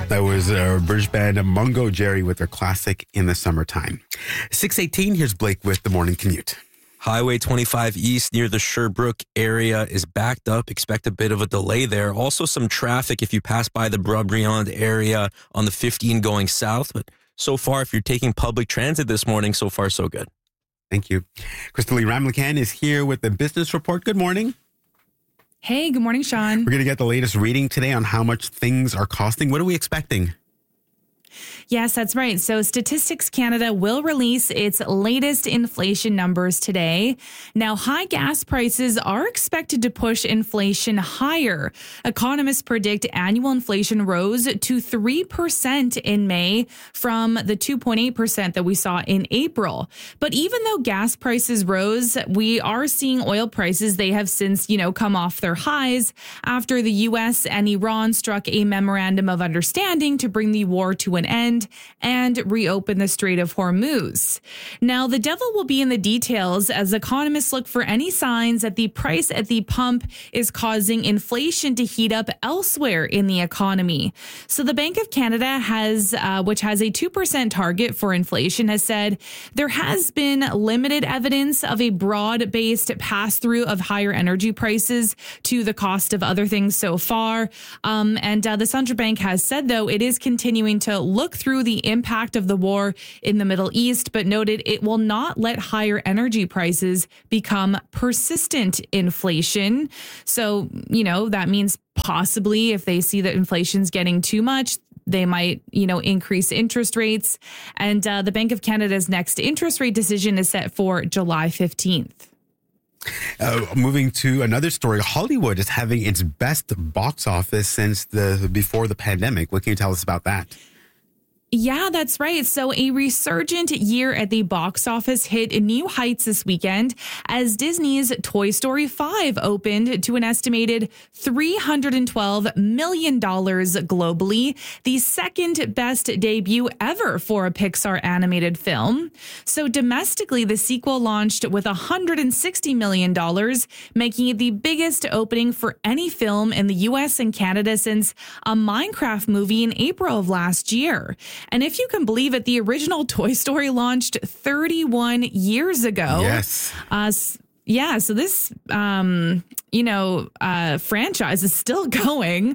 That was British band Mungo Jerry with their classic In the Summertime. 6:18, here's Blake with the Morning Commute. Highway 25 East near the Sherbrooke area is backed up. Expect a bit of a delay there. Also some traffic if you pass by the Bras-Brillant area on the 15 going south. But so far, if you're taking public transit this morning, so far so good. Thank you. Crystal Lee Ramlakan is here with the business report. Good morning. Hey, good morning, Sean. We're going to get the latest reading today on how much things are costing. What are we expecting? Yes, that's right. So Statistics Canada will release its latest inflation numbers today. Now, high gas prices are expected to push inflation higher. Economists predict annual inflation rose to 3% in May from the 2.8% that we saw in April. But even though gas prices rose, we are seeing oil prices. They have since, come off their highs after the U.S. and Iran struck a memorandum of understanding to bring the war to an end and reopen the Strait of Hormuz. Now, the devil will be in the details as economists look for any signs that the price at the pump is causing inflation to heat up elsewhere in the economy. So the Bank of Canada which has a 2% target for inflation, has said there has been limited evidence of a broad-based pass-through of higher energy prices to the cost of other things so far. The central bank has said, though, it is continuing to look through the impact of the war in the Middle East, but noted it will not let higher energy prices become persistent inflation. So, that means possibly if they see that inflation's getting too much, they might, increase interest rates. And the Bank of Canada's next interest rate decision is set for July 15th. Moving to another story, Hollywood is having its best box office since before the pandemic. What can you tell us about that? Yeah, that's right. So a resurgent year at the box office hit new heights this weekend as Disney's Toy Story 5 opened to an estimated $312 million globally, the second best debut ever for a Pixar animated film. So domestically, the sequel launched with $160 million, making it the biggest opening for any film in the U.S. and Canada since a Minecraft movie in April of last year. And if you can believe it, the original Toy Story launched 31 years ago. Yes. So this, franchise is still going.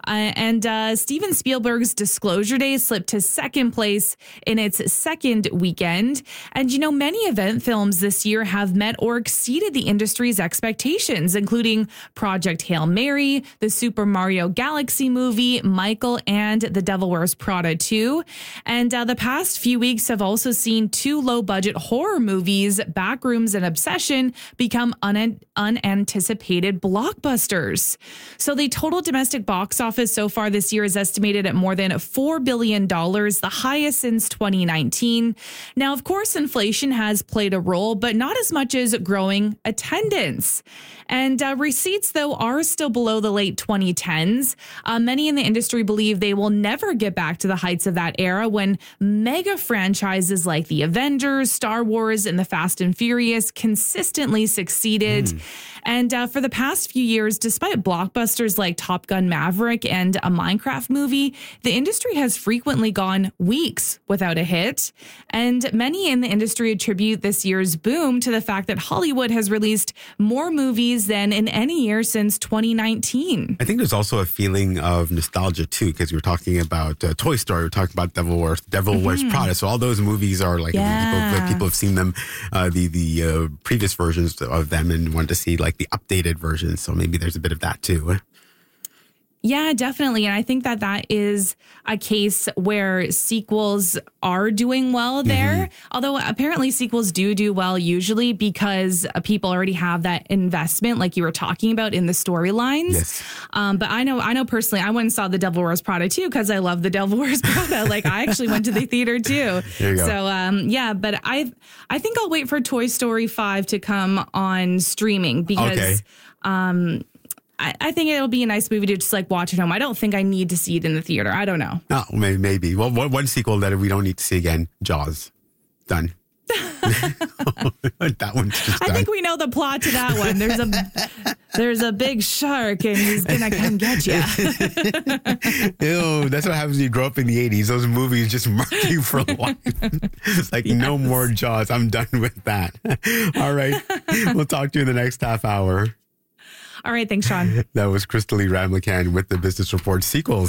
And Steven Spielberg's Disclosure Day slipped to second place in its second weekend. And, many event films this year have met or exceeded the industry's expectations, including Project Hail Mary, the Super Mario Galaxy movie, Michael, and The Devil Wears Prada 2. And the past few weeks have also seen two low-budget horror movies, Backrooms and Obsession, become unanticipated blockbusters. So the total domestic box office so far this year is estimated at more than $4 billion, the highest since 2019. Now, of course, inflation has played a role, but not as much as growing attendance. And receipts, though, are still below the late 2010s. Many in the industry believe they will never get back to the heights of that era when mega franchises like The Avengers, Star Wars, and The Fast and Furious consistently succeeded. And for the past few years, despite blockbusters like Top Gun Maverick and a Minecraft movie, the industry has frequently gone weeks without a hit. And many in the industry attribute this year's boom to the fact that Hollywood has released more movies than in any year since 2019. I think there's also a feeling of nostalgia, too, because we were talking about Toy Story, we were talking about Devil Wears Prada. So all those movies are like, people have seen them, the previous versions of them and want to see like the updated version. So maybe there's a bit of that, too. Yeah, definitely. And I think that is a case where sequels are doing well there. Although apparently sequels do well usually because people already have that investment, like you were talking about in the storylines. Yes. But I know personally, I went and saw The Devil Wears Prada too because I love The Devil Wears Prada. Like I actually went to the theater too. There you go. So but I think I'll wait for Toy Story 5 to come on streaming because I think it'll be a nice movie to just like watch at home. I don't think I need to see it in the theater. I don't know. Oh, maybe. Well, one sequel that we don't need to see again, Jaws. Done. That one's just I think we know the plot to that one. There's a big shark and he's going to come get you. Ew, that's what happens when you grow up in the 80s. Those movies just mark you for life. It's like, no more Jaws. I'm done with that. All right. We'll talk to you in the next half hour. All right. Thanks, Sean. That was Crystalie Ramlakan with the Business Report. Sequels,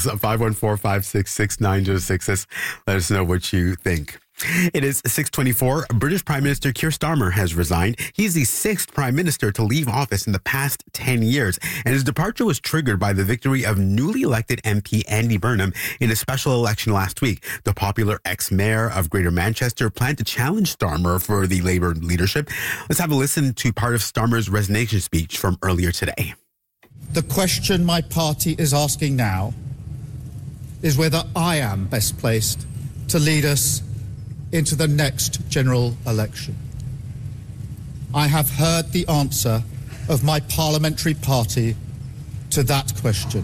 514-566-9066. Let us know what you think. It is 6:24. British Prime Minister Keir Starmer has resigned. He's the sixth Prime Minister to leave office in the past 10 years. And his departure was triggered by the victory of newly elected MP Andy Burnham in a special election last week. The popular ex-mayor of Greater Manchester planned to challenge Starmer for the Labour leadership. Let's have a listen to part of Starmer's resignation speech from earlier today. The question my party is asking now is whether I am best placed to lead us into the next general election. I have heard the answer of my parliamentary party to that question,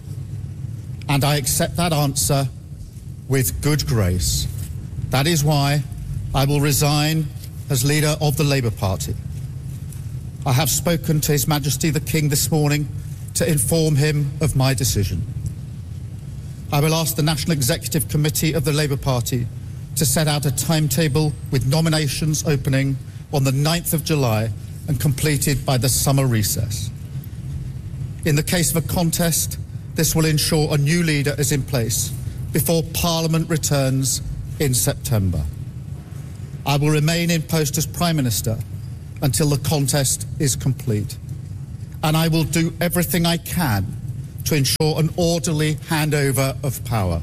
and I accept that answer with good grace. That is why I will resign as leader of the Labour Party. I have spoken to His Majesty the King this morning to inform him of my decision. I will ask the National Executive Committee of the Labour Party to set out a timetable with nominations opening on the 9th of July and completed by the summer recess. In the case of a contest, this will ensure a new leader is in place before Parliament returns in September. I will remain in post as Prime Minister until the contest is complete, and I will do everything I can to ensure an orderly handover of power.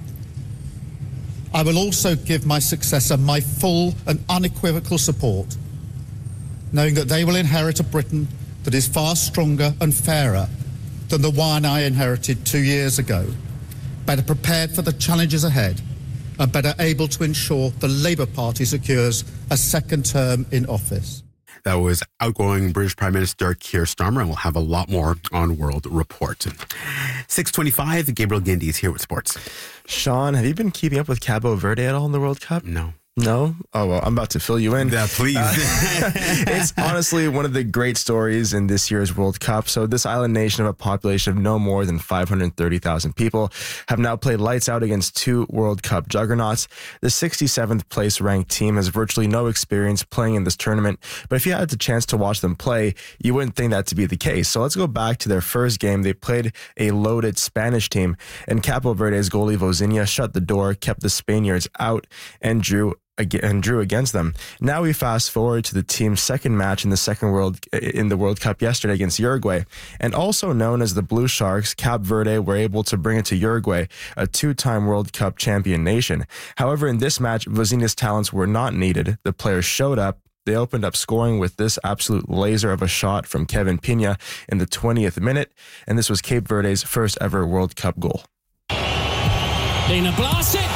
I will also give my successor my full and unequivocal support, knowing that they will inherit a Britain that is far stronger and fairer than the one I inherited 2 years ago, better prepared for the challenges ahead, and better able to ensure the Labour Party secures a second term in office. That was outgoing British Prime Minister Keir Starmer, and we'll have a lot more on World Report. 6:25, Gabriel Guindy is here with sports. Sean, have you been keeping up with Cabo Verde at all in the World Cup? No. No? Oh, well, I'm about to fill you in. Yeah, please. It's honestly one of the great stories in this year's World Cup. So this island nation of a population of no more than 530,000 people have now played lights out against two World Cup juggernauts. The 67th place ranked team has virtually no experience playing in this tournament, but if you had the chance to watch them play, you wouldn't think that to be the case. So let's go back to their first game. They played a loaded Spanish team, and Cabo Verde's goalie Vozinha shut the door, kept the Spaniards out, and drew against them. Now we fast forward to the team's second match in the World Cup yesterday against Uruguay. And also known as the Blue Sharks, Cape Verde were able to bring it to Uruguay, a two-time World Cup champion nation. However, in this match, Vozinha's talents were not needed. The players showed up. They opened up scoring with this absolute laser of a shot from Kevin Pina in the 20th minute, and this was Cape Verde's first ever World Cup goal. Pina blasts it.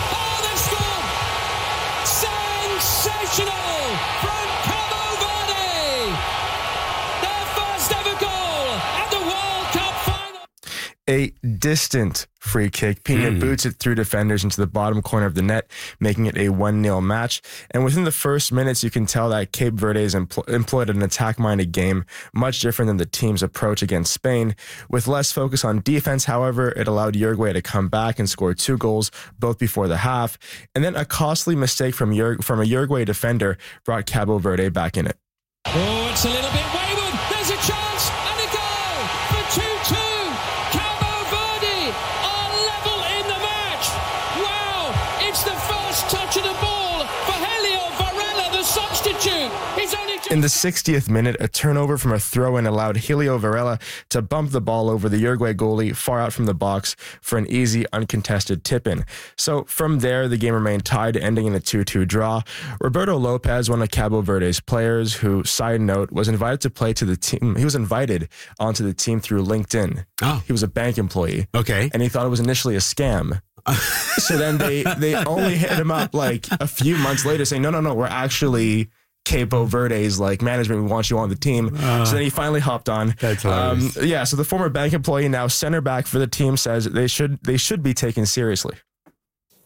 Sensational from Cabo Verde! Their first ever goal at the World Cup final! A distant free kick. Pina boots it through defenders into the bottom corner of the net, making it a 1-0 match. And within the first minutes, you can tell that Cape Verde has employed an attack-minded game, much different than the team's approach against Spain. With less focus on defense, however, it allowed Uruguay to come back and score 2 goals, both before the half. And then a costly mistake from a Uruguay defender brought Cabo Verde back in it. Oh, it's a little bit wayward. There's a chance and a goal for 2-2. Cabo Verde are level in the match. Wow, it's the first touch of the ball for Helio Varela, the substitute. He's only In the 60th minute, a turnover from a throw-in allowed Helio Varela to bump the ball over the Uruguay goalie far out from the box for an easy, uncontested tip-in. So from there, the game remained tied, ending in a 2-2 draw. Roberto Lopez, one of Cabo Verde's players, who, side note, was invited to play to the team. He was invited onto the team through LinkedIn. Oh. He was a bank employee. Okay. And he thought it was initially a scam. So then they only hit him up like a few months later saying, no, we're actually Cabo Verde's like management. We want you on the team. So then he finally hopped on. That's hilarious. So the former bank employee, now center back for the team, says they should be taken seriously.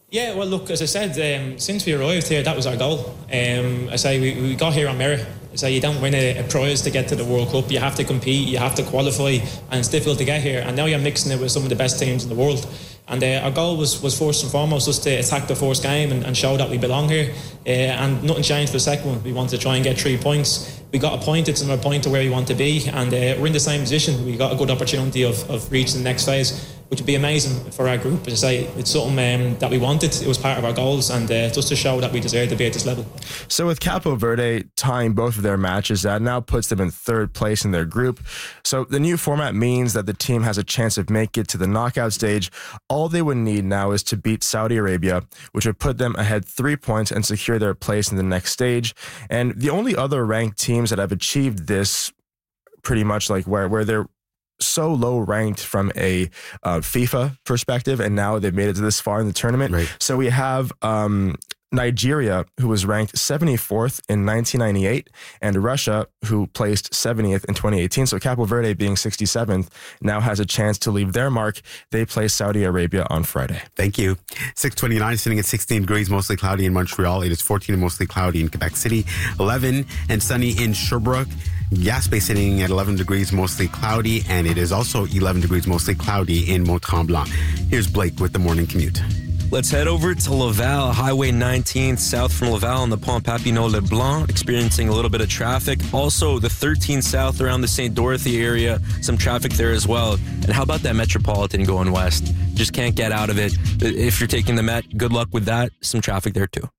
Yeah, well, look, as I said, since we arrived here, that was our goal. I say we got here on merit. I say you don't win a prize to get to the World Cup. You have to compete, you have to qualify, and it's difficult to get here. And now you're mixing it with some of the best teams in the world. And our goal was first and foremost just to attack the first game and show that we belong here. And nothing changed for the second one. We wanted to try and get 3 points. We got a point. It's another point to where we want to be. And we're in the same position. We got a good opportunity of reaching the next phase, which would be amazing for our group. As I say, it's something that we wanted. It was part of our goals, and just to show that we deserve to be at this level. So with Capo Verde tying both of their matches, that now puts them in third place in their group. So the new format means that the team has a chance of making it to the knockout stage. All they would need now is to beat Saudi Arabia, which would put them ahead 3 points and secure their place in the next stage. And the only other ranked teams that have achieved this, pretty much like where they're so low ranked from a FIFA perspective, and now they've made it to this far in the tournament. Right. So we have Nigeria, who was ranked 74th in 1998, and Russia, who placed 70th in 2018. So Capo Verde, being 67th, now has a chance to leave their mark. They play Saudi Arabia on Friday. Thank you. 6:29, sitting at 16 degrees, mostly cloudy in Montreal. It is 14 and mostly cloudy in Quebec City. 11 and sunny in Sherbrooke. Gaspé sitting at 11 degrees, mostly cloudy, and it is also 11 degrees, mostly cloudy in Mont-Tremblant. Here's Blake with the morning commute. Let's head over to Laval, Highway 19 south from Laval on the Pont Papineau-Leblanc, experiencing a little bit of traffic. Also, the 13 south around the St. Dorothy area, some traffic there as well. And how about that Metropolitan going west? Just can't get out of it. If you're taking the Met, good luck with that. Some traffic there too.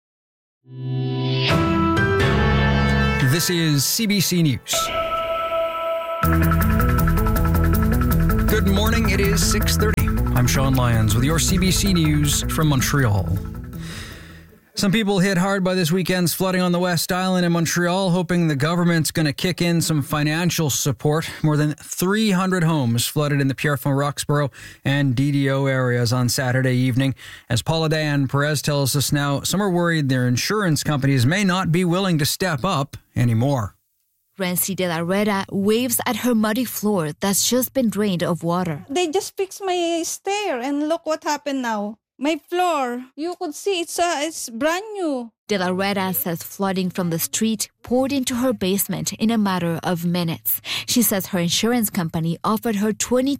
This is CBC News. Good morning. It is 6:30. I'm Sean Lyons with your CBC News from Montreal. Some people hit hard by this weekend's flooding on the West Island in Montreal, hoping the government's going to kick in some financial support. More than 300 homes flooded in the Pierrefonds, Roxborough and DDO areas on Saturday evening. As Paula Diane Perez tells us now, some are worried their insurance companies may not be willing to step up anymore. Renzi de la Reda waves at her muddy floor that's just been drained of water. They just fixed my stair and look what happened now. My floor, you could see it's brand new. De la Reda says flooding from the street poured into her basement in a matter of minutes. She says her insurance company offered her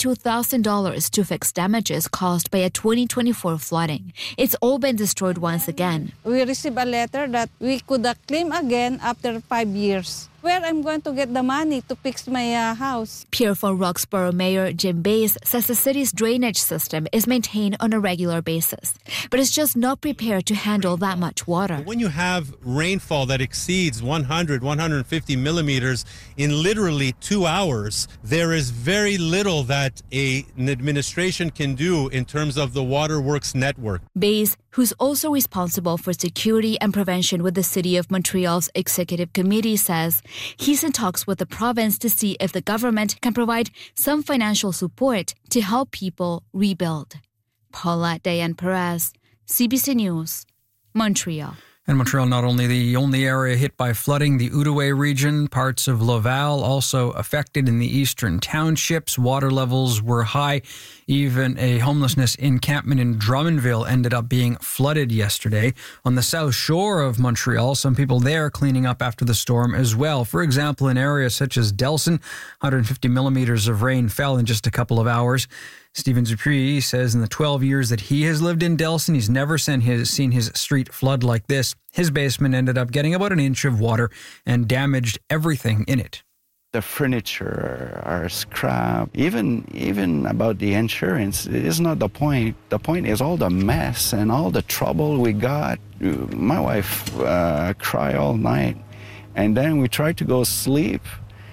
$22,000 to fix damages caused by a 2024 flooding. It's all been destroyed once again. We received a letter that we could claim again after 5 years. Where I'm going to get the money to fix my house. Pierrefonds Roxborough Mayor Jim Bays says the city's drainage system is maintained on a regular basis, but it's just not prepared to handle that much water. When you have rainfall that exceeds 100, 150 millimeters in literally 2 hours, there is very little that an administration can do in terms of the Waterworks network. Bays, who's also responsible for security and prevention with the City of Montreal's Executive Committee, says he's in talks with the province to see if the government can provide some financial support to help people rebuild. Paula Diane Perez, CBC News, Montreal. And Montreal, not only the only area hit by flooding, the Outaouais region, parts of Laval also affected in the eastern townships. Water levels were high. Even a homelessness encampment in Drummondville ended up being flooded yesterday. On the south shore of Montreal, some people there cleaning up after the storm as well. For example, in areas such as Delson, 150 millimeters of rain fell in just a couple of hours. Stephen Dupuis says in the 12 years that he has lived in Delson, he's never seen his street flood like this. His basement ended up getting about an inch of water and damaged everything in it. The furniture are scrap. Even about the insurance, it is not the point. The point is all the mess and all the trouble we got. My wife cried all night, and then we tried to go sleep.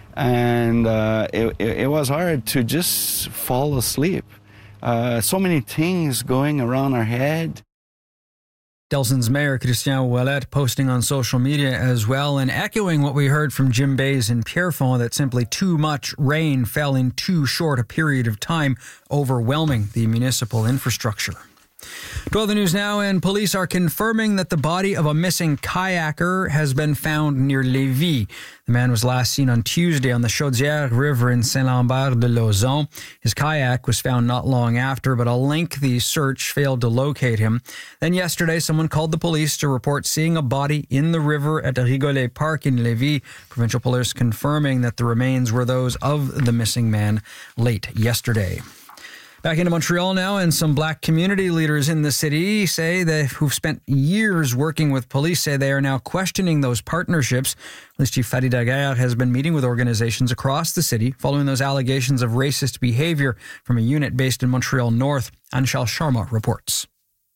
And it was hard to just fall asleep. So many things going around our head. Delson's Mayor Christian Ouellet posting on social media as well and echoing what we heard from Jim Bays in Pierrefonds that simply too much rain fell in too short a period of time, overwhelming the municipal infrastructure. To other news now, and police are confirming that the body of a missing kayaker has been found near Lévis. The man was last seen on Tuesday on the Chaudière River in Saint-Lambert de Lauzon. His kayak was found not long after, but a lengthy search failed to locate him. Then yesterday, someone called the police to report seeing a body in the river at Rigolet Park in Lévis. Provincial police confirming that the remains were those of the missing man late yesterday. Back into Montreal now, and some Black community leaders in the city say that who've spent years working with police say they are now questioning those partnerships. Police Chief Fadi Daguerre has been meeting with organizations across the city following those allegations of racist behavior from a unit based in Montreal North. Anshal Sharma reports.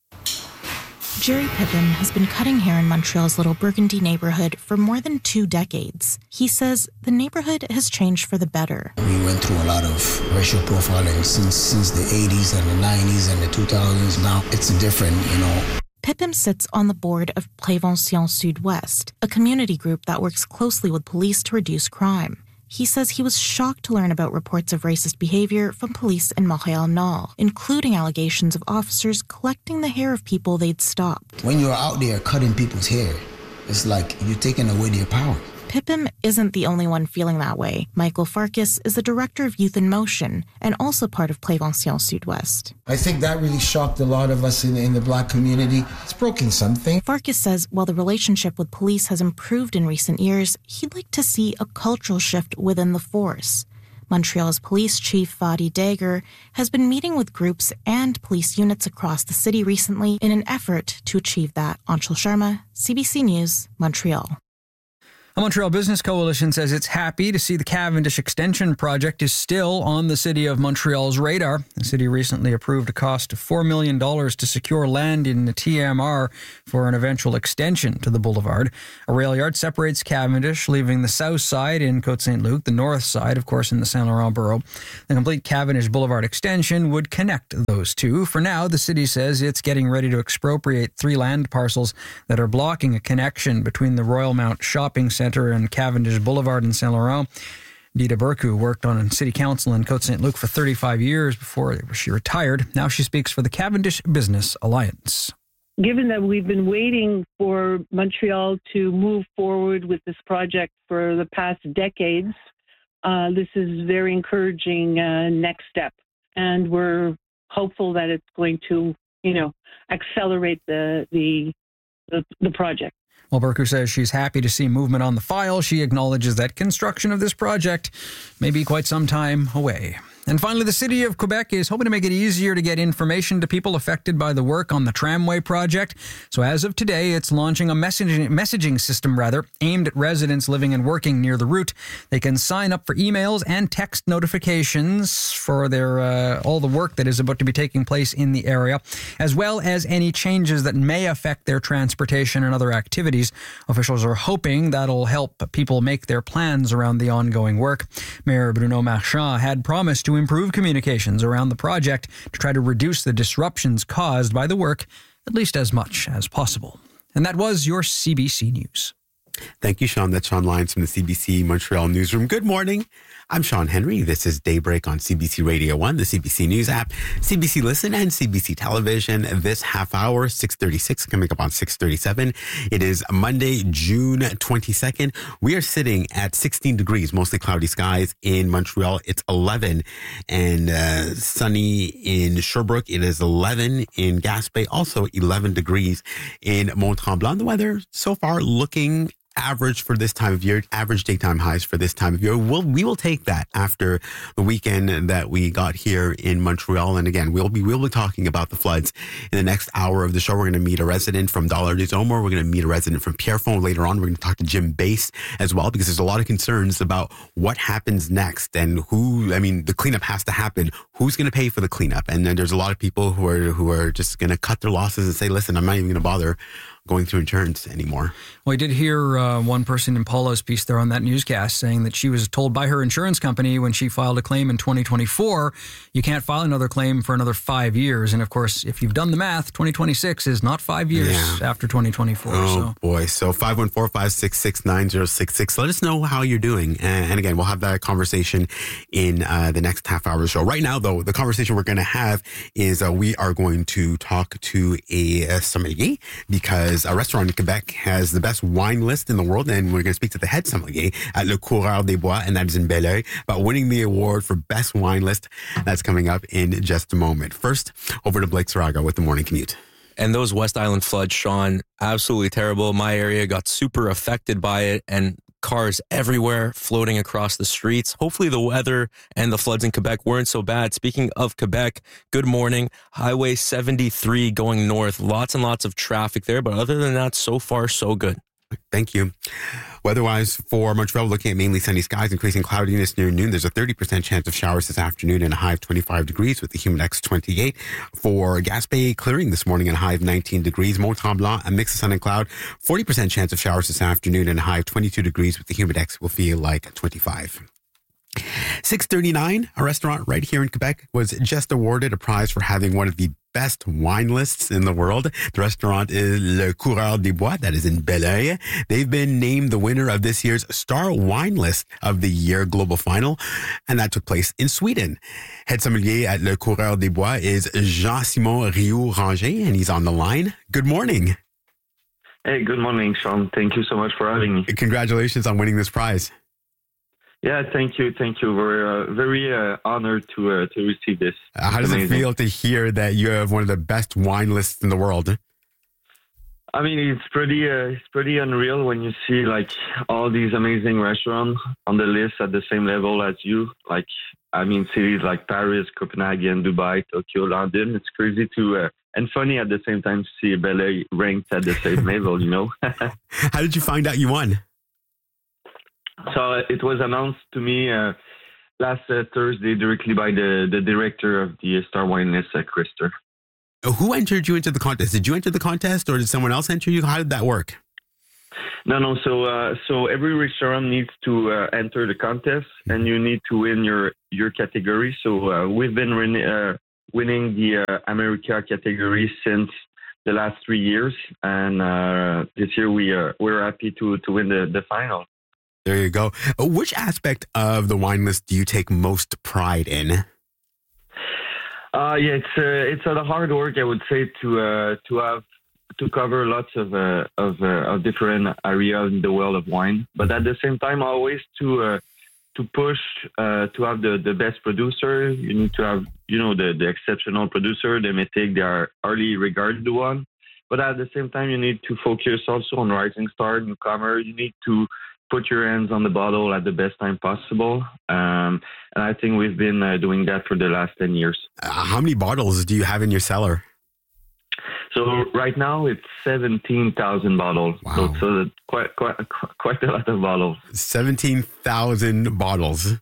Jerry Pippin has been cutting hair in Montreal's Little Burgundy neighborhood for more than 2 decades. He says the neighborhood has changed for the better. We went through a lot of racial profiling since the 80s and the 90s and the 2000s. Now it's different, Pippin sits on the board of Prévention Sud-Ouest, a community group that works closely with police to reduce crime. He says he was shocked to learn about reports of racist behavior from police in Montréal Nord, including allegations of officers collecting the hair of people they'd stopped. When you're out there cutting people's hair, it's like you're taking away their power. Pippin isn't the only one feeling that way. Michael Farkas is the director of Youth in Motion and also part of Prévention Sud-Ouest. I think that really shocked a lot of us in the Black community. It's broken something. Farkas says while the relationship with police has improved in recent years, he'd like to see a cultural shift within the force. Montreal's police chief, Fadi Daguerre, has been meeting with groups and police units across the city recently in an effort to achieve that. Anshul Sharma, CBC News, Montreal. A Montreal Business Coalition says it's happy to see the Cavendish Extension project is still on the City of Montreal's radar. The city recently approved a cost of $4 million to secure land in the TMR for an eventual extension to the boulevard. A rail yard separates Cavendish, leaving the south side in Côte-Saint-Luc, the north side, of course, in the Saint Laurent borough. The complete Cavendish Boulevard extension would connect those two. For now, the city says it's getting ready to expropriate 3 land parcels that are blocking a connection between the Royal Mount Shopping Centre and Cavendish Boulevard in Saint Laurent. Dita Burku worked on city council in Côte-Saint-Luc for 35 years before she retired. Now she speaks for the Cavendish Business Alliance. Given that we've been waiting for Montreal to move forward with this project for the past decades, this is very encouraging next step. And we're hopeful that it's going to, accelerate the project. While Burku says she's happy to see movement on the file, she acknowledges that construction of this project may be quite some time away. And finally, the City of Quebec is hoping to make it easier to get information to people affected by the work on the tramway project. So as of today, it's launching a messaging system aimed at residents living and working near the route. They can sign up for emails and text notifications for their all the work that is about to be taking place in the area, as well as any changes that may affect their transportation and other activities. Officials are hoping that'll help people make their plans around the ongoing work. Mayor Bruno Marchand had promised to improve communications around the project to try to reduce the disruptions caused by the work, at least as much as possible. And that was your CBC News. Thank you, Sean. That's Sean Lyons from the CBC Montreal Newsroom. Good morning. I'm Sean Henry. This is Daybreak on CBC Radio 1, the CBC News app, CBC Listen, and CBC Television. This half hour, 6:36, coming up on 6:37. It is Monday, June 22nd. We are sitting at 16 degrees, mostly cloudy skies in Montreal. It's 11 and sunny in Sherbrooke. It is 11 in Gaspé, also 11 degrees in Mont-Tremblant. The weather so far looking average for this time of year, average daytime highs for this time of year. We will take that after the weekend that we got here in Montreal. And again, we'll be talking about the floods in the next hour of the show. We're going to meet a resident from Dollard des Omar. We're going to meet a resident from Pierrefonds later on. We're going to talk to Jim Bass as well, because there's a lot of concerns about what happens next and the cleanup has to happen. Who's going to pay for the cleanup? And then there's a lot of people who are just going to cut their losses and say, listen, I'm not even going to bother. going through insurance anymore. Well, I did hear one person in Paula's piece there on that newscast saying that she was told by her insurance company when she filed a claim in 2024, you can't file another claim for another 5 years. And of course, if you've done the math, 2026 is not 5 years after 2024. Oh, boy. So 514-566-9066. Let us know how you're doing. And again, we'll have that conversation in the next half hour show. Right now, though, the conversation we're going to have is we are going to talk to a sommelier because a restaurant in Quebec has the best wine list in the world, and we're going to speak to the head sommelier at Le Coureur des Bois, and that is in Belleuil, about winning the award for best wine list. That's coming up in just a moment. First, over to Blake Saraga with the Morning Commute. And those West Island floods, Sean, absolutely terrible. My area got super affected by it, and cars everywhere floating across the streets. Hopefully the weather and the floods in Quebec weren't so bad. Speaking of Quebec, good morning. Highway 73 going north. Lots and lots of traffic there, but other than that, so far, so good. Thank you. Weather-wise for Montreal, looking at mainly sunny skies, increasing cloudiness near noon. There's a 30% chance of showers this afternoon and a high of 25 degrees with the humidex 28. For Gaspé, clearing this morning and a high of 19 degrees. Mont-Tremblant, a mix of sun and cloud. 40% chance of showers this afternoon and a high of 22 degrees with the humidex will feel like 25. 639, a restaurant right here in Quebec, was just awarded a prize for having one of the best wine lists in the world. The restaurant is Le Coureur des Bois, that is in Belleuil. They've been named the winner of this year's Star Wine List of the Year Global Final, and that took place in Sweden. Head sommelier at Le Coureur des Bois is Jean-Simon Rioux-Ranger, and he's on the line. Good morning. Hey, good morning, Sean. Thank you so much for having me. Congratulations on winning this prize. Yeah, thank you. We're very honored to receive this. How does it feel to hear that you have one of the best wine lists in the world? I mean, it's pretty unreal when you see like all these amazing restaurants on the list at the same level as you. Like, I mean, cities like Paris, Copenhagen, Dubai, Tokyo, London. It's crazy to and funny at the same time to see Belleuil ranked at the same level. You know. How did you find out you won? So it was announced to me last Thursday directly by the director of the Star Wine List, Krister. Who entered you into the contest? Did you enter the contest or did someone else enter you? How did that work? No. So every restaurant needs to enter the contest and you need to win your category. So we've been winning the America category since the last 3 years. And this year we're happy to win the final. There you go. Which aspect of the wine list do you take most pride in? It's a hard work, I would say, to cover lots of different areas in the world of wine. But at the same time, always to push to have the best producer. You need to have the exceptional producer. They may take their early regarded one, but at the same time, you need to focus also on rising star, newcomer. You need to put your hands on the bottle at the best time possible. And I think we've been doing that for the last 10 years. How many bottles do you have in your cellar? So right now it's 17,000 bottles. Wow. So quite a lot of bottles. 17,000 bottles.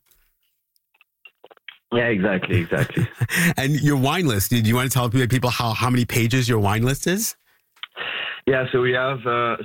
Yeah, exactly. And your wine list, do you want to tell people how many pages your wine list is? Yeah, so we have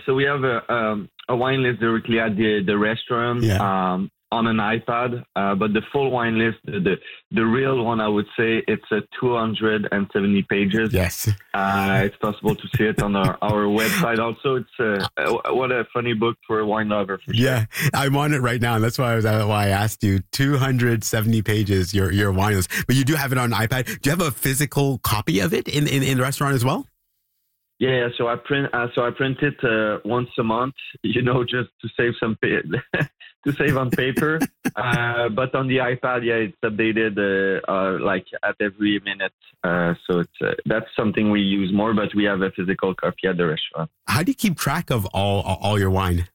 a wine list directly at the restaurant on an iPad, but the full wine list, the real one, I would say, it's 270 pages. Yes, it's possible to see it on our website. Also, it's what a funny book for a wine lover. For sure. Yeah, I'm on it right now, and that's why I asked you. 270 pages, your wine list, but you do have it on iPad. Do you have a physical copy of it in the restaurant as well? Yeah, so I print it once a month, just to save some to save on paper. But on the iPad, it's updated like at every minute. So that's something we use more, but we have a physical copy at the restaurant. How do you keep track of all your wine?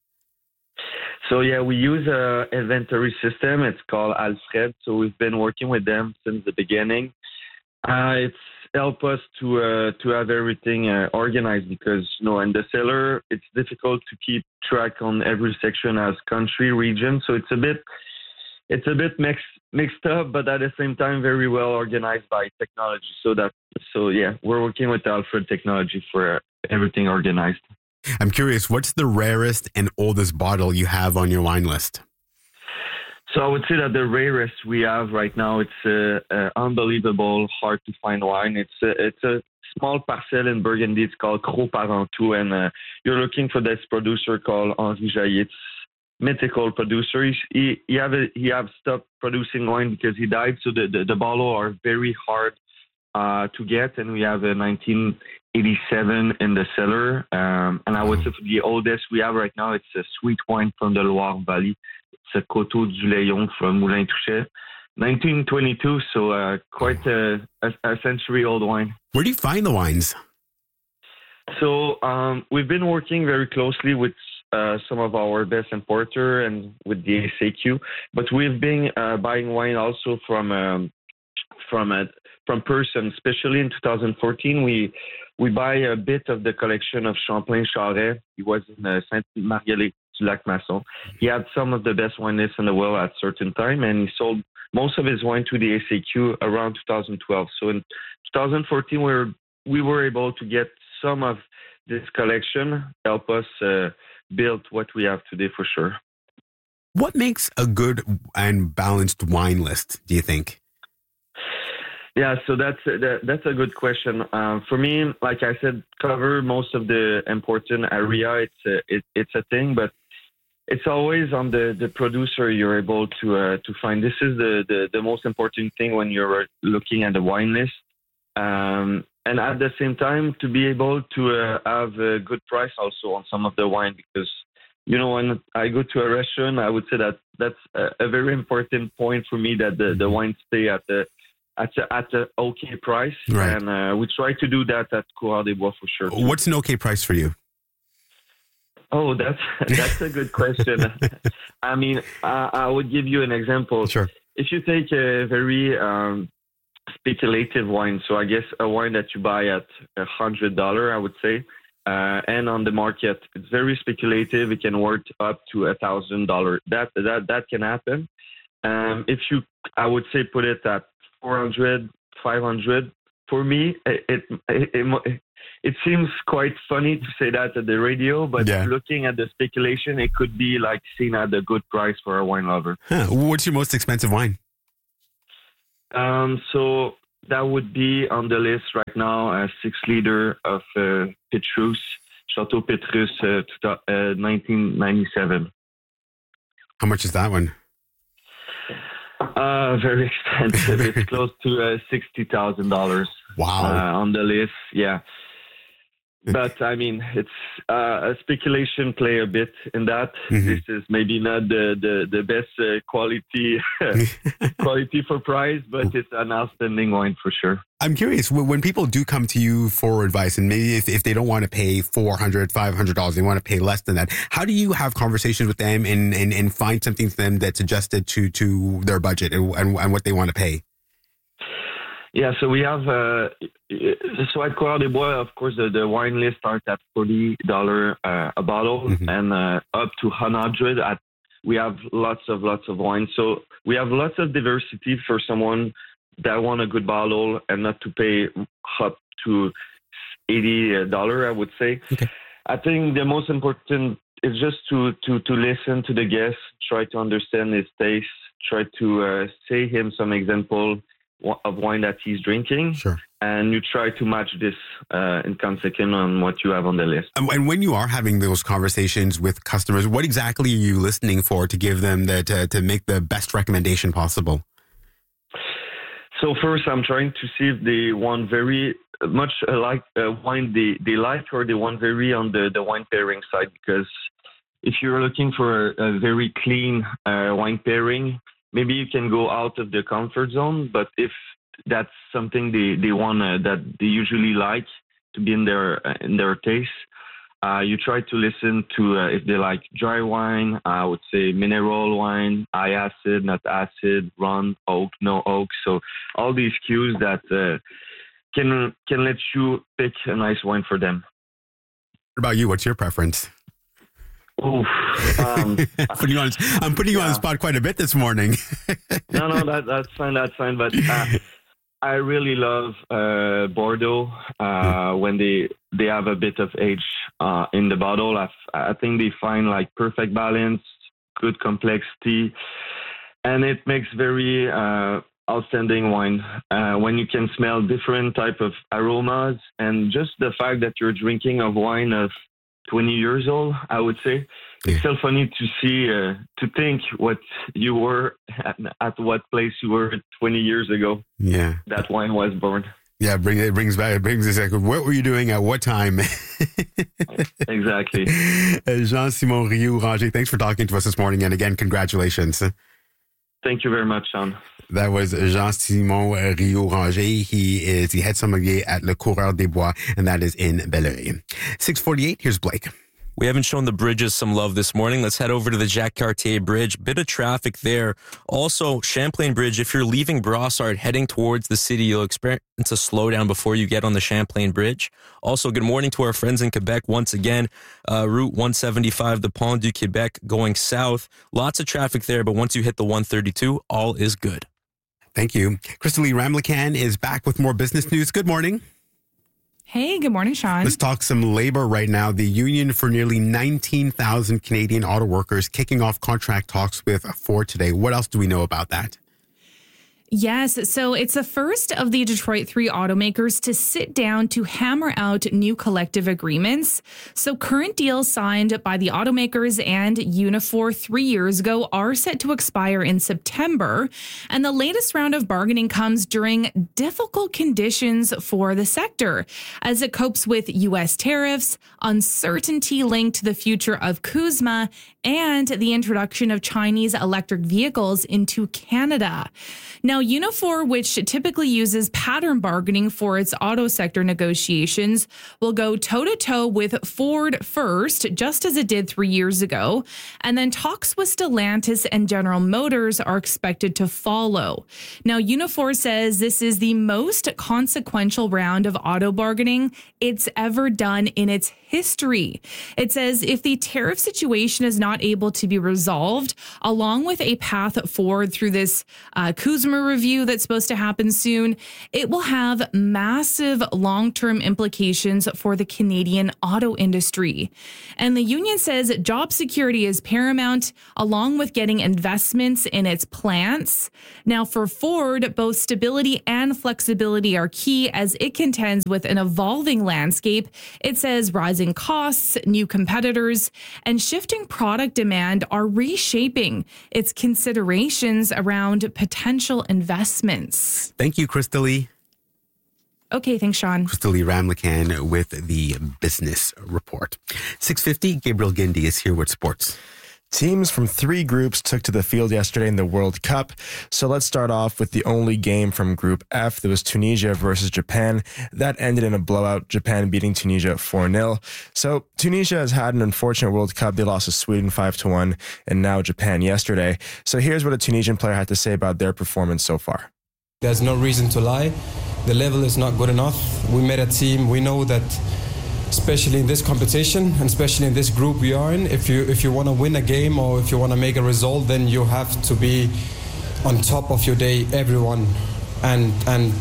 So we use a inventory system. It's called Alfred. So we've been working with them since the beginning. It's help us to have everything organized because in the cellar it's difficult to keep track on every section as country region, so it's a bit mixed up, but at the same time very well organized by technology. So we're working with Alfred technology for everything organized. I'm curious, what's the rarest and oldest bottle you have on your wine list? So I would say that the rarest we have right now, it's unbelievable, hard to find wine. It's a small parcel in Burgundy. It's called Cros Parentout, and you're looking for this producer called Henri Jaillet. It's mythical producer. He have stopped producing wine because he died. So the bottle are very hard to get, and we have a 1987 in the cellar. And I would say for the oldest we have right now, it's a sweet wine from the Loire Valley. It's a Coteau du Layon from Moulin Touchet, 1922. So quite a century-old wine. Where do you find the wines? So we've been working very closely with some of our best importer and with the SAQ, but we've been buying wine also from person, especially in 2014. We buy a bit of the collection of Champlain Charret. He was in Sainte-Marguerite du Lac-Masson. He had some of the best wine lists in the world at a certain time, and he sold most of his wine to the SAQ around 2012. So in 2014, we were able to get some of this collection, help us build what we have today for sure. What makes a good and balanced wine list, do you think? Yeah, so that's a good question. For me, like I said, cover most of the important area. It's a thing, but it's always on the producer you're able to find. This is the most important thing when you're looking at the wine list. And at the same time, to be able to have a good price also on some of the wine, because, when I go to a restaurant, I would say that's a very important point for me, that the wine stay at the okay price. Right. And we try to do that at Coureurs des Bois for sure. What's an okay price for you? Oh, that's a good question. I mean, I would give you an example. Sure. If you take a very speculative wine, so I guess a wine that you buy at $100, I would say, and on the market, it's very speculative. It can worth up to $1,000. That can happen. If you, I would say, put it at 400, 500. For me, it seems quite funny to say that at the radio, but looking at the speculation, it could be like seen at a good price for a wine lover. Huh. What's your most expensive wine? So that would be on the list right now, a 6-liter of Petrus, Chateau Petrus, 1997. How much is that one? Very expensive. It's close to $60,000. Wow. On the list, yeah. But I mean, it's a speculation play a bit in that. Mm-hmm. This is maybe not the best quality for price, but it's an outstanding wine for sure. I'm curious, when people do come to you for advice, and maybe if they don't want to pay $400, $500, they want to pay less than that, how do you have conversations with them and find something for them that's adjusted to their budget and what they want to pay? Yeah, so we have, so at Coureurs des Bois, of course, the wine list starts at $40 a bottle, mm-hmm. and up to $100. We have lots of wine. So we have lots of diversity for someone that want a good bottle and not to pay up to $80, I would say. Okay. I think the most important is just to listen to the guest, try to understand his taste, try to say him some example of wine that he's drinking. Sure. And you try to match this in consequence on what you have on the list. And when you are having those conversations with customers, what exactly are you listening for to give them to make the best recommendation possible? So first, I'm trying to see if they want very much like wine they like, or they want very on the wine pairing side. Because if you're looking for a very clean wine pairing, maybe you can go out of the comfort zone. But if that's something they want, that they usually like to be in their taste, you try to listen to if they like dry wine. I would say mineral wine, high acid, not acid, run, oak, no oak. So all these cues that can let you pick a nice wine for them. What about you? What's your preference? Oof, I'm putting you on the spot quite a bit this morning. No, that's fine. But I really love Bordeaux when they have a bit of age in the bottle. I think they find like perfect balance, good complexity, and it makes very outstanding wine when you can smell different type of aromas, and just the fact that you're drinking a wine of 20 years old, I would say. It's still funny to see, to think what you were at what place you were 20 years ago. Yeah. That wine was born. Yeah, it brings us like, what were you doing at what time? Exactly. Jean-Simon Riou-Ranger, thanks for talking to us this morning. And again, congratulations. Thank you very much, Sean. That was Jean-Simon Riou-Ranger. He is the head sommelier at Le Coureur des Bois, and that is in Belleuil. 6:48, here's Blake. We haven't shown the bridges some love this morning. Let's head over to the Jacques Cartier Bridge. Bit of traffic there. Also, Champlain Bridge, if you're leaving Brossard, heading towards the city, you'll experience a slowdown before you get on the Champlain Bridge. Also, good morning to our friends in Quebec once again. Route 175, the Pont du Québec, going south. Lots of traffic there, but once you hit the 132, all is good. Thank you. Crystalie Ramlichan is back with more business news. Good morning. Hey, good morning, Sean. Let's talk some labor right now. The union for nearly 19,000 Canadian auto workers kicking off contract talks with Ford today. What else do we know about that? Yes, so it's the first of the Detroit 3 automakers to sit down to hammer out new collective agreements. So current deals signed by the automakers and Unifor 3 years ago are set to expire in September. And the latest round of bargaining comes during difficult conditions for the sector as it copes with U.S. tariffs, uncertainty linked to the future of CUSMA, and the introduction of Chinese electric vehicles into Canada. Now, Unifor, which typically uses pattern bargaining for its auto sector negotiations, will go toe-to-toe with Ford first, just as it did 3 years ago. And then talks with Stellantis and General Motors are expected to follow. Now, Unifor says this is the most consequential round of auto bargaining it's ever done in its history. It says if the tariff situation is not able to be resolved, along with a path forward through this CUSMA review that's supposed to happen soon, it will have massive long-term implications for the Canadian auto industry. And the union says job security is paramount, along with getting investments in its plants. Now, for Ford, both stability and flexibility are key as it contends with an evolving landscape. It says rising costs, new competitors, and shifting product demand are reshaping its considerations around potential investments. Thank you, Crystalie. Okay, thanks, Sean. Crystalie Ramlichan with the business report. 6:50, Gabriel Gindi is here with sports. Teams from 3 groups took to the field yesterday in the World Cup. So let's start off with the only game from Group F. There was Tunisia versus Japan. That ended in a blowout, Japan beating Tunisia 4-0. So Tunisia has had an unfortunate World Cup. They lost to Sweden 5-1 and now Japan yesterday. So here's what a Tunisian player had to say about their performance so far. There's no reason to lie. The level is not good enough. We made a team. We know that, especially in this competition and especially in this group we are in, if you want to win a game or if you want to make a result, then you have to be on top of your day, everyone. And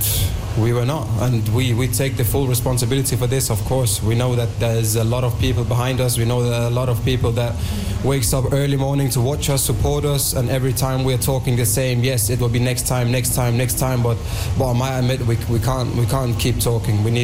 we were not. And we take the full responsibility for this, of course. We know that there's a lot of people behind us. We know that a lot of people that wakes up early morning to watch us, support us, and every time we're talking the same, yes, it will be next time, but I might admit we can't keep talking. We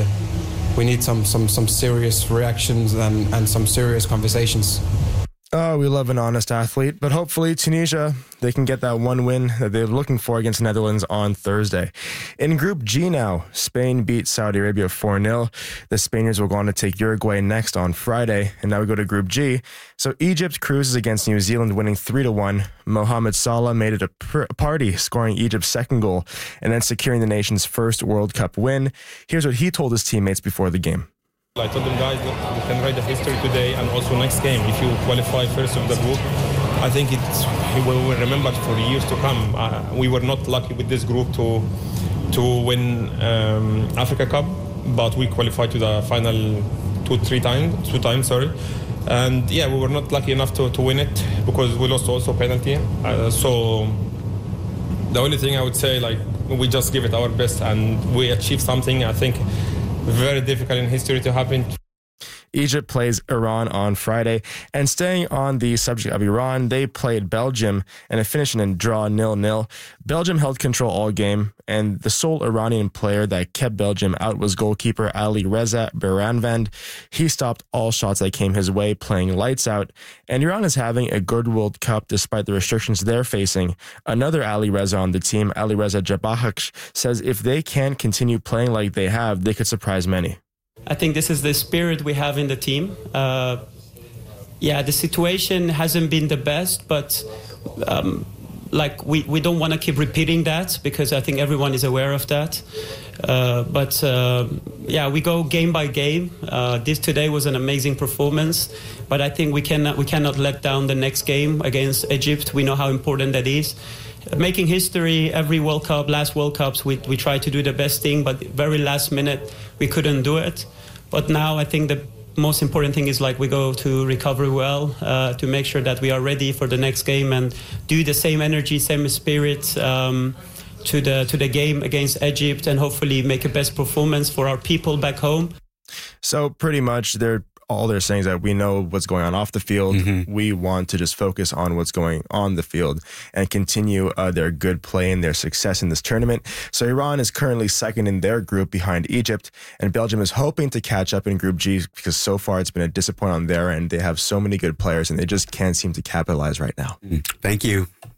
need some serious reactions and some serious conversations. Oh, we love an honest athlete, but hopefully Tunisia, they can get that one win that they're looking for against the Netherlands on Thursday. In Group G now, Spain beat Saudi Arabia 4-0. The Spaniards will go on to take Uruguay next on Friday, and now we go to Group G. So Egypt cruises against New Zealand, winning 3-1. Mohamed Salah made it a party, scoring Egypt's second goal, and then securing the nation's first World Cup win. Here's what he told his teammates before the game. I told them, guys, look, you can write the history today and also next game. If you qualify first of the group, I think it will be remembered for years to come. We were not lucky with this group to win Africa Cup, but we qualified to the final two times. And yeah, we were not lucky enough to win it because we lost also penalty. So the only thing I would say, like, we just give it our best, and we achieve something, I think, very difficult in history to happen. Egypt plays Iran on Friday. And staying on the subject of Iran, they played Belgium and it finished in a draw 0-0. Belgium held control all game, and the sole Iranian player that kept Belgium out was goalkeeper Ali Reza Baranvand. He stopped all shots that came his way, playing lights out. And Iran is having a good World Cup despite the restrictions they're facing. Another Ali Reza on the team, Ali Reza Jabahaksh, says if they can't continue playing like they have, they could surprise many. I think this is the spirit we have in the team. The situation hasn't been the best, but we don't want to keep repeating that because I think everyone is aware of that. We go game by game. This today was an amazing performance, but I think we cannot let down the next game against Egypt. We know how important that is. Making history every World Cup, last World Cups, we try to do the best thing, but very last minute we couldn't do it. But now I think the most important thing is we go to recovery well to make sure that we are ready for the next game and do the same energy, same spirit to the game against Egypt and hopefully make a best performance for our people back home. So pretty much all they're saying is that we know what's going on off the field. Mm-hmm. We want to just focus on what's going on the field and continue their good play and their success in this tournament. So Iran is currently second in their group behind Egypt, and Belgium is hoping to catch up in Group G because so far it's been a disappointment on their end. They have so many good players and they just can't seem to capitalize right now. Thank you.